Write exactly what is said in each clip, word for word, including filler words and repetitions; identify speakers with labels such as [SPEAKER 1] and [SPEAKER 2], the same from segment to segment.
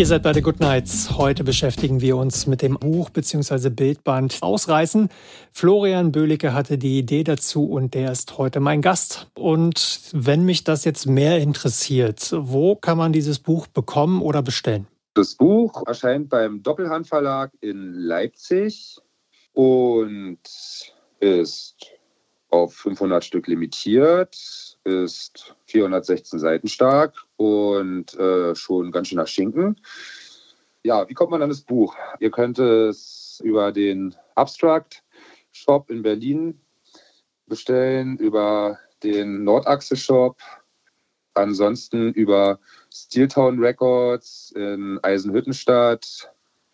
[SPEAKER 1] Ihr seid bei The Good Nights. Heute beschäftigen wir uns mit dem Buch bzw. Bildband Ausreißen. Florian Böhlicke hatte die Idee dazu und der ist heute mein Gast. Und wenn mich das jetzt mehr interessiert, wo kann man dieses Buch bekommen oder bestellen?
[SPEAKER 2] Das Buch erscheint beim Doppelhand Verlag in Leipzig und ist auf fünfhundert Stück limitiert, ist vierhundertsechzehn Seiten stark und äh, schon ganz schön nach Schinken. Ja, wie kommt man an das Buch? Ihr könnt es über den Abstract Shop in Berlin bestellen, über den Nordachse Shop, ansonsten über Steeltown Records in Eisenhüttenstadt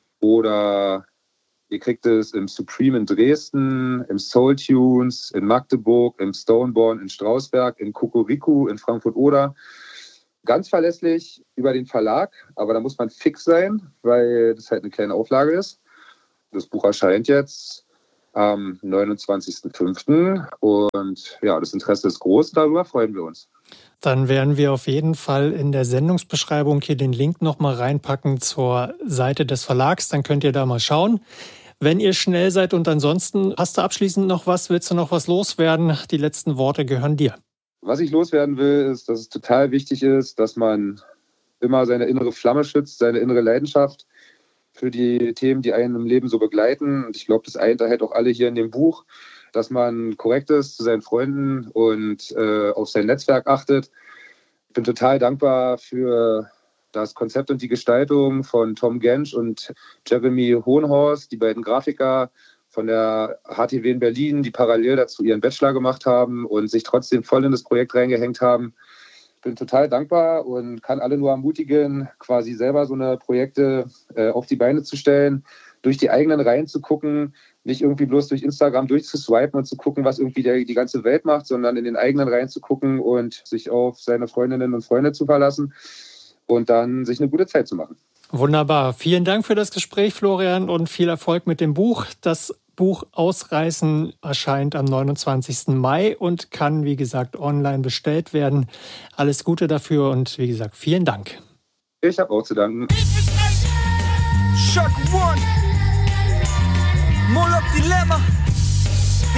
[SPEAKER 2] oder ihr kriegt es im Supreme in Dresden, im Soul Tunes in Magdeburg, im Stoneborn in Strausberg, in Cocorico in Frankfurt-Oder. Ganz verlässlich über den Verlag, aber da muss man fix sein, weil das halt eine kleine Auflage ist. Das Buch erscheint jetzt am neunundzwanzigsten fünften und ja, das Interesse ist groß, darüber freuen wir uns.
[SPEAKER 1] Dann werden wir auf jeden Fall in der Sendungsbeschreibung hier den Link nochmal reinpacken zur Seite des Verlags. Dann könnt ihr da mal schauen. Wenn ihr schnell seid und ansonsten, hast du abschließend noch was? Willst du noch was loswerden? Die letzten Worte gehören dir.
[SPEAKER 2] Was ich loswerden will, ist, dass es total wichtig ist, dass man immer seine innere Flamme schützt, seine innere Leidenschaft für die Themen, die einen im Leben so begleiten. Und ich glaube, das eint halt auch alle hier in dem Buch, dass man korrekt ist zu seinen Freunden und äh, auf sein Netzwerk achtet. Ich bin total dankbar für das Konzept und die Gestaltung von Tom Gensch und Jeremy Hohenhorst, die beiden Grafiker von der H T W in Berlin, die parallel dazu ihren Bachelor gemacht haben und sich trotzdem voll in das Projekt reingehängt haben. Ich bin total dankbar und kann alle nur ermutigen, quasi selber so eine Projekte äh, auf die Beine zu stellen, durch die eigenen Reihen zu gucken, nicht irgendwie bloß durch Instagram durchzuswipen und zu gucken, was irgendwie der, die ganze Welt macht, sondern in den eigenen Reihen zu gucken und sich auf seine Freundinnen und Freunde zu verlassen und dann sich eine gute Zeit zu machen.
[SPEAKER 1] Wunderbar. Vielen Dank für das Gespräch, Florian, und viel Erfolg mit dem Buch. Das Buch Ausreißen erscheint am neunundzwanzigsten Mai und kann, wie gesagt, online bestellt werden. Alles Gute dafür und, wie gesagt, vielen Dank.
[SPEAKER 2] Ich habe auch zu danken.
[SPEAKER 3] Shock One, Moloch Dilemma.